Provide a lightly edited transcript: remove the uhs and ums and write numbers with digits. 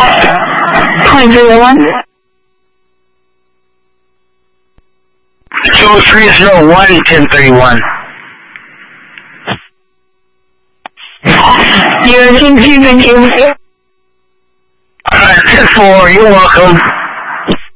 2301. 2301-1031. Thank you. Alright, 10-4, you're welcome.